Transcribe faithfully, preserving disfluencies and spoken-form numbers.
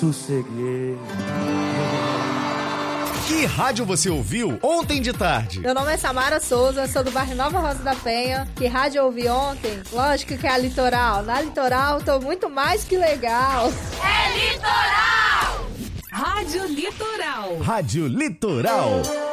sosseguei. Que rádio você ouviu ontem de tarde? Meu nome é Samara Souza, sou do bairro Nova Rosa da Penha. Que rádio eu ouvi ontem? Lógico que é a Litoral. Na Litoral tô muito mais que legal. É Litoral! Rádio Litoral. Rádio Litoral.